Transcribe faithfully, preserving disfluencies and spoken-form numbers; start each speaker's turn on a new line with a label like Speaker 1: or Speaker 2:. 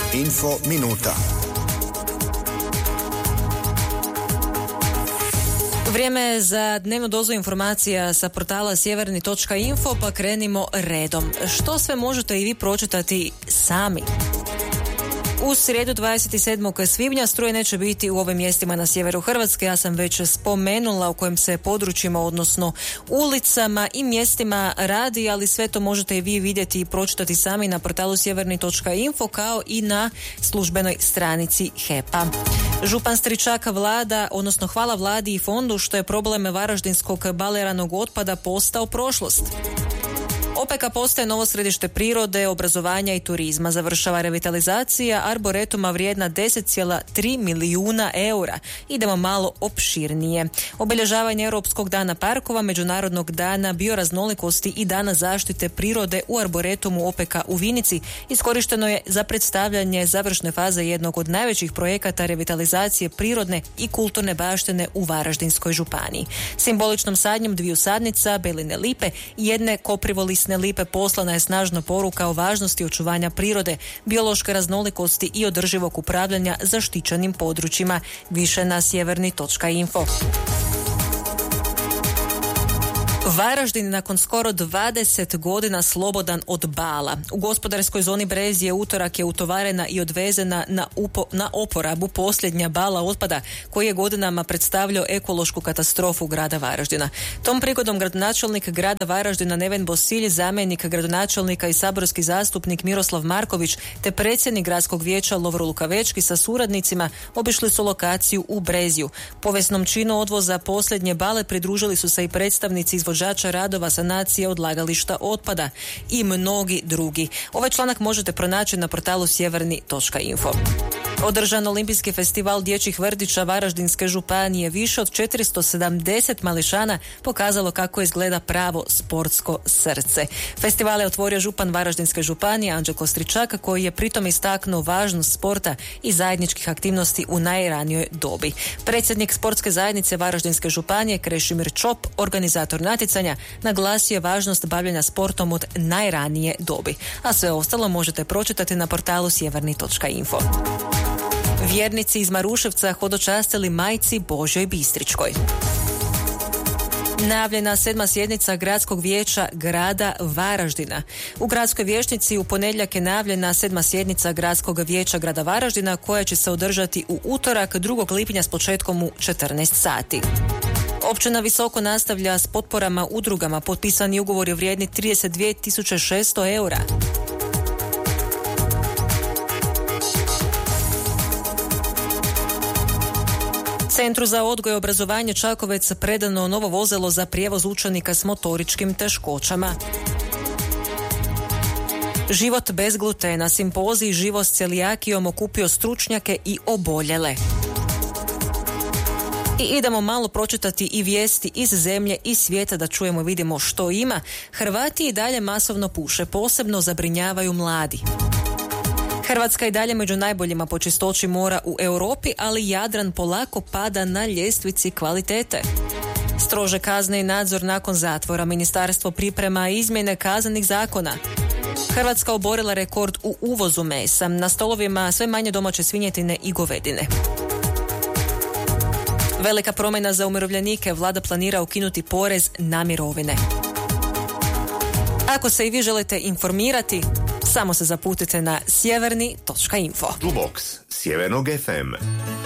Speaker 1: Info minuta.
Speaker 2: Vrijeme je za dnevnu dozu informacija sa portala sjeverni točka info, pa krenimo redom. Što sve možete i vi pročitati sami? U srijedu dvadeset sedmog svibnja struje neće biti u ovim mjestima na sjeveru Hrvatske. Ja sam već spomenula u kojim se područjima, odnosno ulicama i mjestima radi, ali sve to možete i vi vidjeti i pročitati sami na portalu sjeverni točka info kao i na službenoj stranici H E P-a. Župan Stričak vlada, odnosno hvala vladi i fondu što je problem varaždinskog baliranog otpada postao prošlost. Opeka postaje novo središte prirode, obrazovanja i turizma. Završava revitalizacija arboretuma vrijedna deset zarez tri milijuna eura. Idemo malo opširnije. Obilježavanje Europskog dana parkova, Međunarodnog dana bioraznolikosti i Dana zaštite prirode u arboretumu Opeka u Vinici iskorišteno je za predstavljanje završne faze jednog od najvećih projekata revitalizacije prirodne i kulturne baštine u Varaždinskoj županiji. Simboličnom sadnjom dviju sadnica, beline lipe i jedne koprivolisne lipe poslana je snažna poruka o važnosti očuvanja prirode, biološke raznolikosti i održivog upravljanja zaštićenim područjima. Više na sjeverni točka info. Varaždin nakon skoro dvadeset godina slobodan od bala. U gospodarskoj zoni Brezje utorak je utovarena i odvezena na, upo, na oporabu posljednja bala otpada koji je godinama predstavljao ekološku katastrofu grada Varaždina. Tom prigodom gradonačelnik grada Varaždina Neven Bosilj, zamjenik gradonačelnika i saborski zastupnik Miroslav Marković te predsjednik gradskog vijeća Lovro Lukavečki sa suradnicima obišli su lokaciju u Brezju. Povijesnom činu odvoza posljednje bale pridružili su se i predstavnici izvođača radova sanacije odlagališta otpada i mnogi drugi. Ovaj članak možete pronaći na portalu sjeverni točka info. Održan olimpijski festival dječjih vrtića Varaždinske županije, više od četiristo sedamdeset mališana pokazalo kako izgleda pravo sportsko srce. Festival je otvorio župan Varaždinske županije Anđelko Stričak, koji je pritom istaknuo važnost sporta i zajedničkih aktivnosti u najranijoj dobi. Predsjednik sportske zajednice Varaždinske županije Krešimir Čop, organizator natjecanja, naglasio je važnost bavljenja sportom od najranije dobi. A sve ostalo možete pročitati na portalu sjeverni točka info. Vjernici iz Maruševca hodočastili majci Božjoj Bistričkoj. Najavljena sedma sjednica gradskog vijeća grada Varaždina. U gradskoj vijećnici u ponedjeljak je najavljena sedma sjednica gradskog vijeća grada Varaždina koja će se održati u utorak drugog lipnja s početkom u četrnaest sati. Općina Visoko nastavlja s potporama udrugama. Potpisani ugovor je vrijedni trideset dvije tisuće šesto eura. Centru za odgoj i obrazovanje Čakovec predano novo vozilo za prijevoz učenika s motoričkim teškoćama. Život bez glutena, simpozij Život s celijakijom okupio stručnjake i oboljele. I idemo malo pročitati i vijesti iz zemlje i svijeta da čujemo i vidimo što ima. Hrvati i dalje masovno puše, posebno zabrinjavaju mladi. Hrvatska i dalje među najboljima po čistoći mora u Europi, ali Jadran polako pada na ljestvici kvalitete. Strože kazne i nadzor nakon zatvora. Ministarstvo priprema izmjene kaznenih zakona. Hrvatska oborila rekord u uvozu mesa. Na stolovima sve manje domaće svinjetine i govedine. Velika promjena za umirovljenike. Vlada planira ukinuti porez na mirovine. Ako se i vi želite informirati, samo se zaputite na sjeverni točka info.
Speaker 1: Dubox, Sjevernog F M.